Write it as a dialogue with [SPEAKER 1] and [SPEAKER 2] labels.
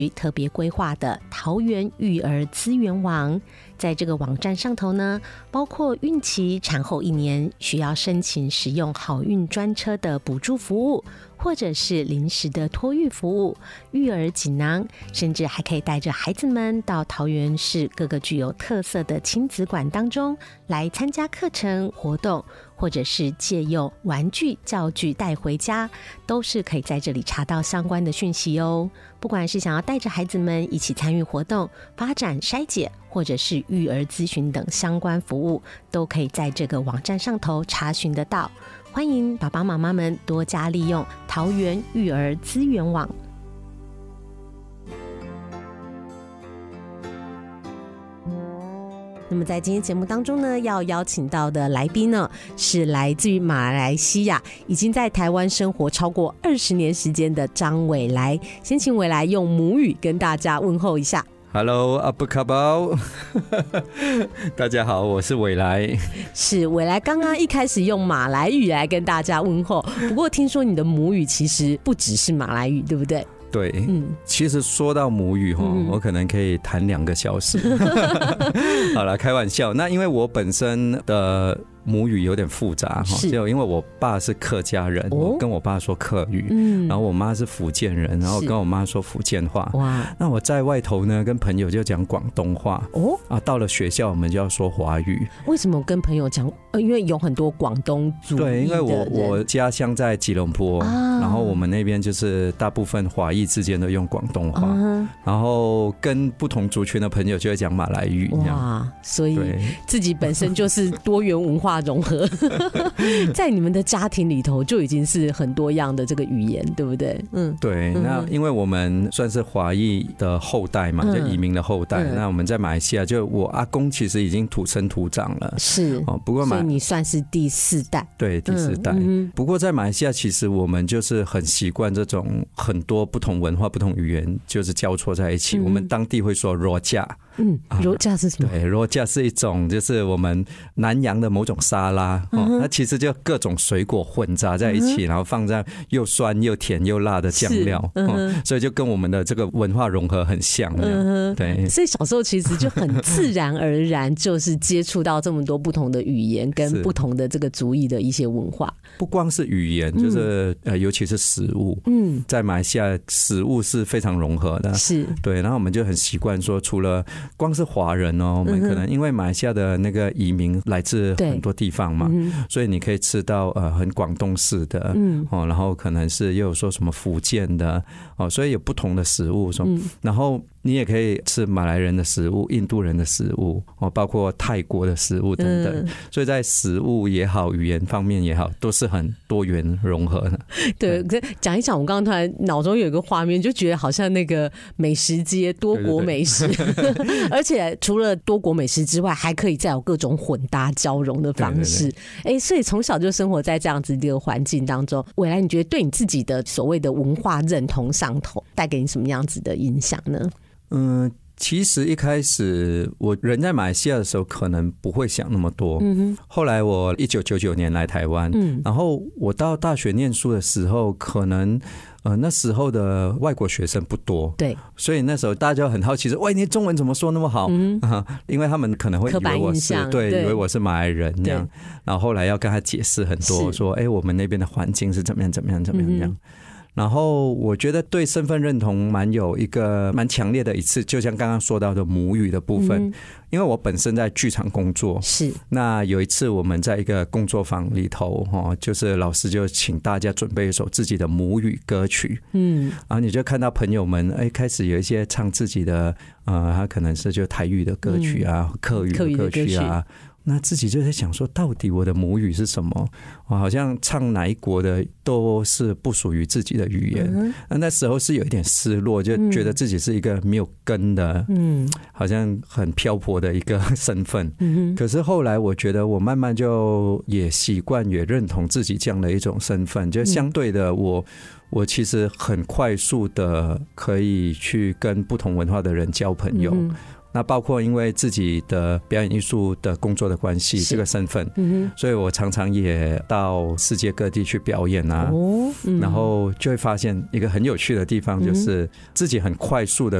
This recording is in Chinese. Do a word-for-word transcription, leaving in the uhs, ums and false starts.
[SPEAKER 1] 特别规划的桃园育儿资源网。在这个网站上头呢，包括孕期、产后一年需要申请使用好运专车的补助服务，或者是临时的托育服务、育儿锦囊，甚至还可以带着孩子们到桃园市各个具有特色的亲子馆当中来参加课程活动，或者是借用玩具教具带回家，都是可以在这里查到相关的讯息哦。不管是想要带着孩子们一起参与活动、发展筛检，或者是育儿咨询等相关服务，都可以在这个网站上头查询得到。欢迎爸爸妈妈们多加利用桃园育儿资源网。那么在今天节目当中呢，要邀请到的来宾呢，是来自于马来西亚，已经在台湾生活超过二十年时间的张伟来。先请伟来用母语跟大家问候一下。
[SPEAKER 2] Hello， 阿布卡包，大家好，我是伟来。
[SPEAKER 1] 是伟来，刚刚一开始用马来语来跟大家问候，不过听说你的母语其实不只是马来语，对不对？
[SPEAKER 2] 对，嗯，其实说到母语哈、嗯，我可能可以谈两个小时。好了，开玩笑。那因为我本身的母语有点复杂哈，就因为我爸是客家人，哦、我跟我爸说客语、嗯，然后我妈是福建人，然后跟我妈说福建话。哇，那我在外头呢，跟朋友就讲广东话。哦，啊，到了学校我们就要说华语。
[SPEAKER 1] 为什么跟朋友讲？呃，因为有很多广东族裔的人。
[SPEAKER 2] 对，因为我我家乡在吉隆坡、啊，然后我们那边就是大部分华裔之间都用广东话、啊，然后跟不同族群的朋友就会讲马来语。
[SPEAKER 1] 哇，所以自己本身就是多元文化融合，在你们的家庭里头就已经是很多样的这个语言，对不对？嗯，
[SPEAKER 2] 对。那因为我们算是华裔的后代嘛，嗯、就移民的后代、嗯。那我们在马来西亚，就我阿公其实已经土生土长了，
[SPEAKER 1] 是哦。不过马所以你算是第四代，
[SPEAKER 2] 对，第四代、嗯。不过在马来西亚，其实我们就是很习惯这种很多不同文化、不同语言就是交错在一起。嗯、我们当地会说 Rojak。
[SPEAKER 1] 嗯 Rojak 是什么？
[SPEAKER 2] 对 Rojak 是一种就是我们南洋的某种沙拉、嗯哦、它其实就各种水果混杂在一起、嗯、然后放在又酸又甜又辣的酱料、嗯哦、所以就跟我们的这个文化融合很像、嗯、对。
[SPEAKER 1] 所以小时候其实就很自然而然就是接触到这么多不同的语言跟不同的这个族裔的一些文化。
[SPEAKER 2] 不光是语言，就是、嗯呃、尤其是食物。嗯，在马来西亚食物是非常融合的，
[SPEAKER 1] 是
[SPEAKER 2] 对。然后我们就很习惯说，除了光是华人哦，我们可能因为马来西亚的那个移民来自很多地方嘛，所以你可以吃到呃很广东式的，嗯哦，然后可能是又有说什么福建的哦，所以有不同的食物，嗯、然后你也可以吃马来人的食物、印度人的食物哦，包括泰国的食物等等、嗯。所以在食物也好、语言方面也好，都是很多元融合的。
[SPEAKER 1] 对，讲一讲，我刚刚突然脑中有一个画面，就觉得好像那个美食街多国美食，对对对而且除了多国美食之外，还可以再有各种混搭交融的方式。对对对，所以从小就生活在这样子的一个环境当中。未来你觉得对你自己的所谓的文化认同上头，带给你什么样子的影响呢？
[SPEAKER 2] 嗯，其实一开始我人在马来西亚的时候，可能不会想那么多。嗯哼。后来我一九九九年来台湾，嗯，然后我到大学念书的时候，可能呃那时候的外国学生不多，
[SPEAKER 1] 对，
[SPEAKER 2] 所以那时候大家就很好奇说，喂，你中文怎么说那么好？嗯啊，因为他们可能会以为我是对，对，以为我是马来人这样。然后后来要跟他解释很多，说，哎，我们那边的环境是怎么样怎么样怎么样这样。嗯，然后我觉得对身份认同蛮有一个蛮强烈的一次，就像刚刚说到的母语的部分、嗯、因为我本身在剧场工作，是那有一次我们在一个工作坊里头、哦、就是老师就请大家准备一首自己的母语歌曲，嗯，然后你就看到朋友们哎开始有一些唱自己的呃，他可能是就台语的歌曲啊、嗯、客语的歌曲啊，那自己就在想说，到底我的母语是什么？我好像唱哪一国的都是不属于自己的语言。嗯、那那时候是有一点失落，就觉得自己是一个没有根的，嗯，好像很漂泊的一个身份。嗯、可是后来我觉得，我慢慢就也习惯，也认同自己这样的一种身份。就相对的我，我我其实很快速的可以去跟不同文化的人交朋友。嗯那包括因为自己的表演艺术的工作的关系，这个身份、嗯、所以我常常也到世界各地去表演啊、哦嗯、然后就会发现一个很有趣的地方，就是自己很快速的